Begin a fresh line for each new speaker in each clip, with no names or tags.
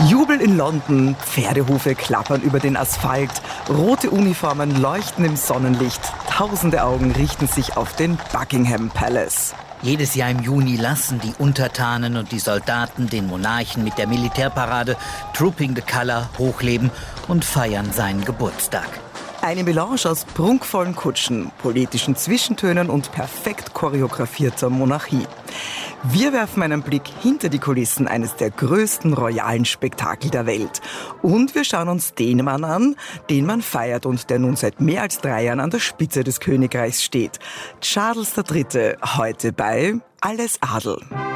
Jubel in London, Pferdehufe klappern über den Asphalt, rote Uniformen leuchten im Sonnenlicht, tausende Augen richten sich auf den Buckingham Palace.
Jedes Jahr im Juni lassen die Untertanen und die Soldaten den Monarchen mit der Militärparade Trooping the Colour hochleben und feiern seinen Geburtstag.
Eine Melange aus prunkvollen Kutschen, politischen Zwischentönen und perfekt choreografierter Monarchie. Wir werfen einen Blick hinter die Kulissen eines der größten royalen Spektakel der Welt. Und wir schauen uns den Mann an, den man feiert und der nun seit mehr als 3 Jahren an der Spitze des Königreichs steht. Charles III. Heute bei Alles Adel.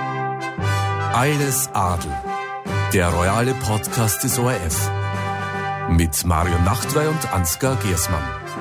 Alles Adel. Der royale Podcast des ORF. Mit Marion Nachtwey und Ansgar Gersmann.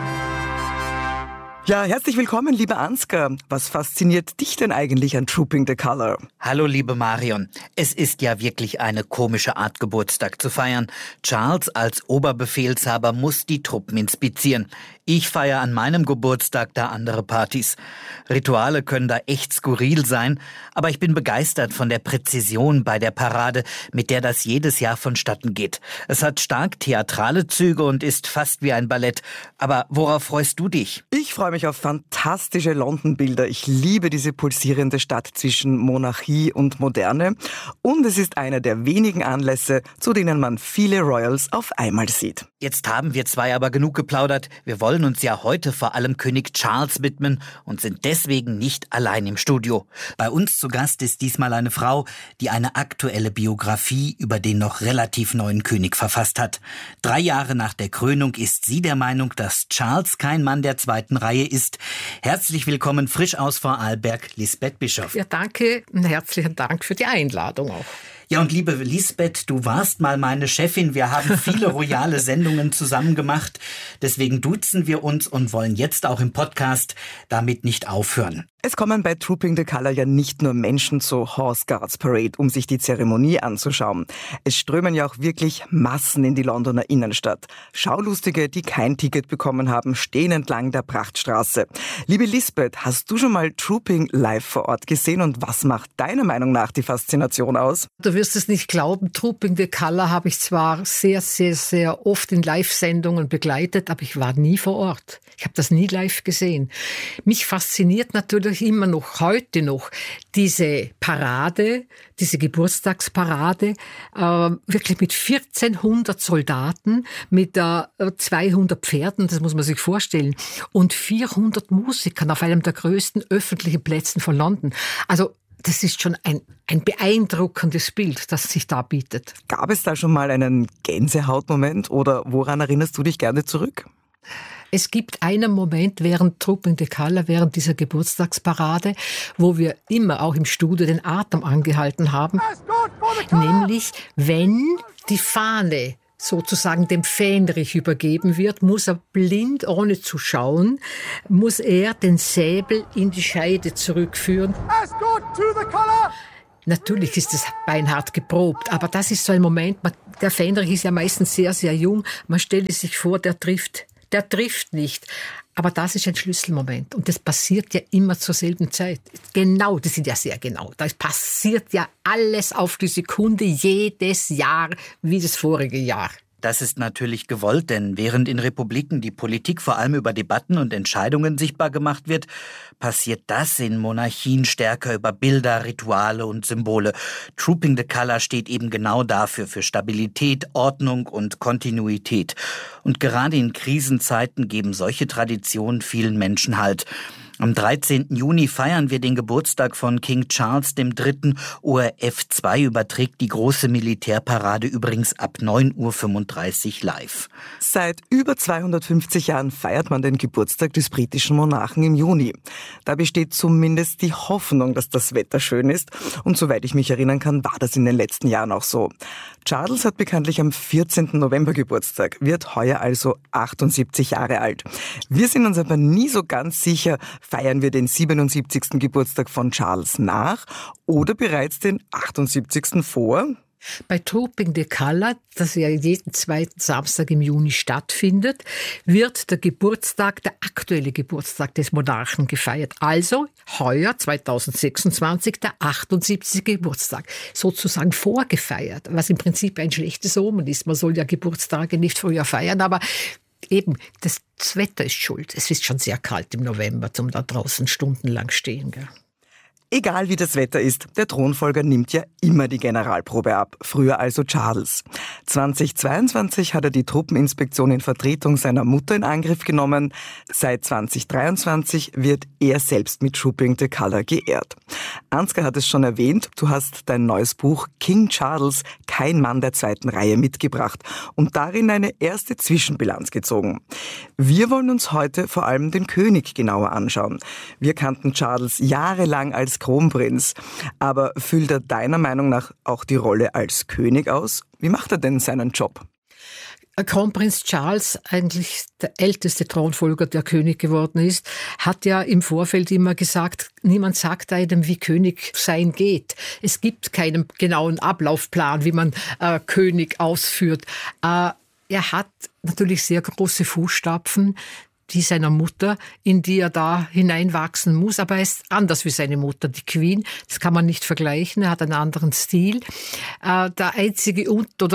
Ja, herzlich willkommen, liebe Ansgar. Was fasziniert dich denn eigentlich an Trooping the Colour?
Hallo, liebe Marion. Es ist ja wirklich eine komische Art, Geburtstag zu feiern. Charles als Oberbefehlshaber muss die Truppen inspizieren. Ich feiere an meinem Geburtstag da andere Partys. Rituale können da echt skurril sein, aber ich bin begeistert von der Präzision bei der Parade, mit der das jedes Jahr vonstatten geht. Es hat stark theatrale Züge und ist fast wie ein Ballett. Aber worauf freust du dich?
Ich freue mich auf fantastische London-Bilder. Ich liebe diese pulsierende Stadt zwischen Monarchie und Moderne. Und es ist einer der wenigen Anlässe, zu denen man viele Royals auf einmal sieht.
Jetzt haben wir zwei aber genug geplaudert. Wir wollen uns ja heute vor allem König Charles widmen und sind deswegen nicht allein im Studio. Bei uns zu Gast ist diesmal eine Frau, die eine aktuelle Biografie über den noch relativ neuen König verfasst hat. 3 Jahre nach der Krönung ist sie der Meinung, dass Charles kein Mann der zweiten Reihe ist. Herzlich willkommen frisch aus Vorarlberg, Lisbeth Bischoff.
Ja, danke und herzlichen Dank für die Einladung auch.
Ja, und liebe Lisbeth, du warst mal meine Chefin. Wir haben viele royale Sendungen zusammen gemacht. Deswegen duzen wir uns und wollen jetzt auch im Podcast damit nicht aufhören.
Es kommen bei Trooping the Colour ja nicht nur Menschen zur Horse Guards Parade, um sich die Zeremonie anzuschauen. Es strömen ja auch wirklich Massen in die Londoner Innenstadt. Schaulustige, die kein Ticket bekommen haben, stehen entlang der Prachtstraße. Liebe Lisbeth, hast du schon mal Trooping live vor Ort gesehen und was macht deiner Meinung nach die Faszination aus?
Du wirst es nicht glauben, Trooping the Colour habe ich zwar sehr, sehr, sehr oft in Live-Sendungen begleitet, aber ich war nie vor Ort. Ich habe das nie live gesehen. Mich fasziniert natürlich immer noch, heute noch, diese Parade, diese Geburtstagsparade, wirklich mit 1400 Soldaten, mit 200 Pferden, das muss man sich vorstellen, und 400 Musikern auf einem der größten öffentlichen Plätze von London. Also das ist schon ein beeindruckendes Bild, das sich da bietet.
Gab es da schon mal einen Gänsehautmoment oder woran erinnerst du dich gerne zurück?
Es gibt einen Moment während Trooping the Colour, während dieser Geburtstagsparade, wo wir immer auch im Studio den Atem angehalten haben, nämlich wenn die Fahne sozusagen dem Fähnrich übergeben wird, muss er blind, ohne zu schauen, muss er den Säbel in die Scheide zurückführen. Natürlich ist es beinhart geprobt, aber das ist so ein Moment, der Fähnrich ist ja meistens sehr, sehr jung, man stelle sich vor, der trifft nicht. Aber das ist ein Schlüsselmoment. Und das passiert ja immer zur selben Zeit. Genau, das sind ja sehr genau. Da passiert ja alles auf die Sekunde, jedes Jahr wie das vorige Jahr.
Das ist natürlich gewollt, denn während in Republiken die Politik vor allem über Debatten und Entscheidungen sichtbar gemacht wird, passiert das in Monarchien stärker über Bilder, Rituale und Symbole. Trooping the Colour steht eben genau dafür, für Stabilität, Ordnung und Kontinuität. Und gerade in Krisenzeiten geben solche Traditionen vielen Menschen Halt. Am 13. Juni feiern wir den Geburtstag von King Charles III. ORF 2 überträgt die große Militärparade übrigens ab 9:35 Uhr live.
Seit über 250 Jahren feiert man den Geburtstag des britischen Monarchen im Juni. Da besteht zumindest die Hoffnung, dass das Wetter schön ist. Und soweit ich mich erinnern kann, war das in den letzten Jahren auch so. Charles hat bekanntlich am 14. November Geburtstag, wird heuer also 78 Jahre alt. Wir sind uns aber nie so ganz sicher, feiern wir den 77. Geburtstag von Charles nach oder bereits den 78. vor?
Bei Trooping the Colour, das ja jeden zweiten Samstag im Juni stattfindet, wird der aktuelle Geburtstag des Monarchen gefeiert. Also heuer, 2026, der 78. Geburtstag. Sozusagen vorgefeiert, was im Prinzip ein schlechtes Omen ist. Man soll ja Geburtstage nicht früher feiern, aber eben, das Wetter ist schuld. Es ist schon sehr kalt im November, zum da draußen stundenlang stehen. Gell?
Egal wie das Wetter ist, der Thronfolger nimmt ja immer die Generalprobe ab, früher also Charles. 2022 hat er die Truppeninspektion in Vertretung seiner Mutter in Angriff genommen. Seit 2023 wird er selbst mit Trooping the Colour geehrt. Ansgar hat es schon erwähnt, du hast dein neues Buch King Charles, kein Mann der zweiten Reihe mitgebracht und darin eine erste Zwischenbilanz gezogen. Wir wollen uns heute vor allem den König genauer anschauen. Wir kannten Charles jahrelang als Kronprinz. Aber füllt er deiner Meinung nach auch die Rolle als König aus? Wie macht er denn seinen Job?
Kronprinz Charles, eigentlich der älteste Thronfolger, der König geworden ist, hat ja im Vorfeld immer gesagt, niemand sagt einem, wie König sein geht. Es gibt keinen genauen Ablaufplan, wie man König ausführt. Er hat natürlich sehr große Fußstapfen, die seiner Mutter, in die er da hineinwachsen muss. Aber er ist anders wie seine Mutter, die Queen. Das kann man nicht vergleichen. Er hat einen anderen Stil. Der einzige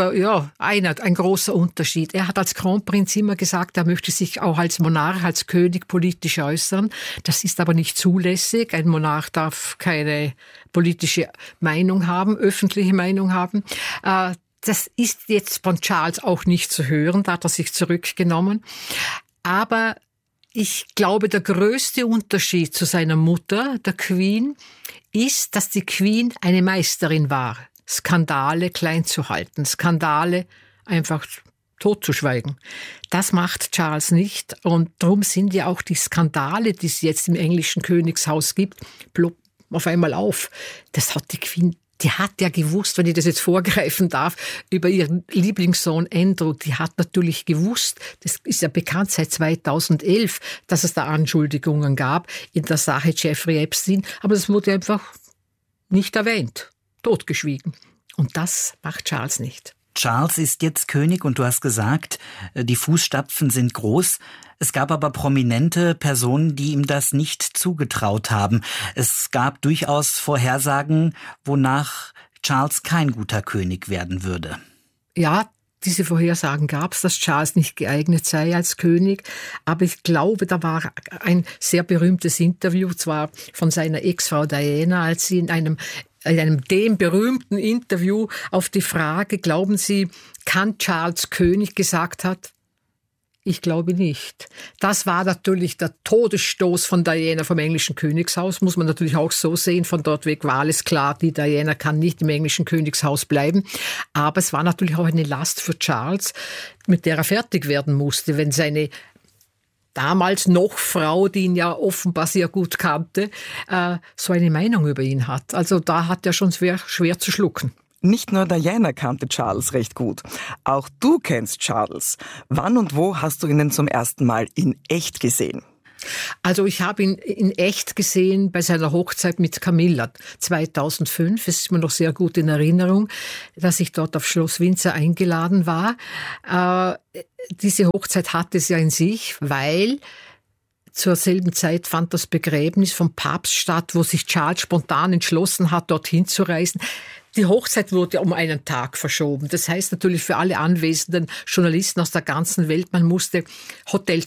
ein großer Unterschied. Er hat als Kronprinz immer gesagt, er möchte sich auch als Monarch, als König politisch äußern. Das ist aber nicht zulässig. Ein Monarch darf keine politische Meinung haben, öffentliche Meinung haben. Das ist jetzt von Charles auch nicht zu hören. Da hat er sich zurückgenommen. Aber ich glaube, der größte Unterschied zu seiner Mutter, der Queen, ist, dass die Queen eine Meisterin war, Skandale klein zu halten, Skandale einfach totzuschweigen. Das macht Charles nicht und darum sind ja auch die Skandale, die es jetzt im englischen Königshaus gibt, ploppen auf einmal auf. Das hat die Queen. Die hat ja gewusst, wenn ich das jetzt vorgreifen darf, über ihren Lieblingssohn Andrew, die hat natürlich gewusst, das ist ja bekannt seit 2011, dass es da Anschuldigungen gab in der Sache Jeffrey Epstein, aber das wurde einfach nicht erwähnt, totgeschwiegen. Und das macht Charles nicht.
Charles ist jetzt König und du hast gesagt, die Fußstapfen sind groß. Es gab aber prominente Personen, die ihm das nicht zugetraut haben. Es gab durchaus Vorhersagen, wonach Charles kein guter König werden würde.
Ja, diese Vorhersagen gab es, dass Charles nicht geeignet sei als König. Aber ich glaube, da war ein sehr berühmtes Interview, zwar von seiner Ex-Frau Diana, als sie in einem dem berühmten Interview auf die Frage, glauben Sie, kann Charles König, gesagt hat, ich glaube nicht. Das war natürlich der Todesstoß von Diana vom englischen Königshaus, muss man natürlich auch so sehen. Von dort weg war alles klar, die Diana kann nicht im englischen Königshaus bleiben. Aber es war natürlich auch eine Last für Charles, mit der er fertig werden musste, wenn seine damals noch Frau, die ihn ja offenbar sehr gut kannte, so eine Meinung über ihn hat. Also da hat er schon schwer zu schlucken.
Nicht nur Diana kannte Charles recht gut. Auch du kennst Charles. Wann und wo hast du ihn denn zum ersten Mal in echt gesehen?
Also ich habe ihn in echt gesehen bei seiner Hochzeit mit Camilla 2005. Es ist mir noch sehr gut in Erinnerung, dass ich dort auf Schloss Windsor eingeladen war. Diese Hochzeit hatte es ja in sich, weil zur selben Zeit fand das Begräbnis vom Papst statt, wo sich Charles spontan entschlossen hat, dorthin zu reisen. Die Hochzeit wurde um einen Tag verschoben. Das heißt natürlich für alle anwesenden Journalisten aus der ganzen Welt, man musste Hotel